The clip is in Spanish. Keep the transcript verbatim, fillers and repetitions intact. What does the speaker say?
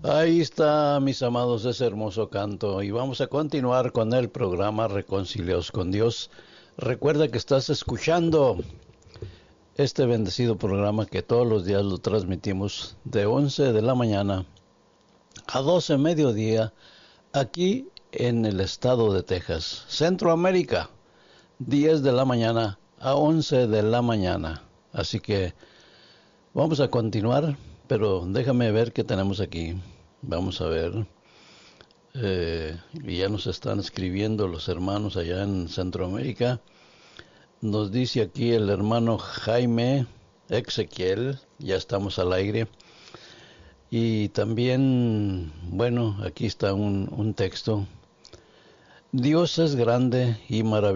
Ahí está, mis amados, ese hermoso canto. Y vamos a continuar con el programa Reconciliados con Dios. Recuerda que estás escuchando este bendecido programa que todos los días lo transmitimos de once de la mañana a doce mediodía aquí en el estado de Texas, Centroamérica, diez de la mañana a once de la mañana. Así que vamos a continuar, pero déjame ver qué tenemos aquí. Vamos a ver. Eh, y ya nos están escribiendo los hermanos allá en Centroamérica. Nos dice aquí el hermano Jaime Ezequiel, ya estamos al aire. Y también, bueno, aquí está un, un texto. Dios es grande y maravilloso.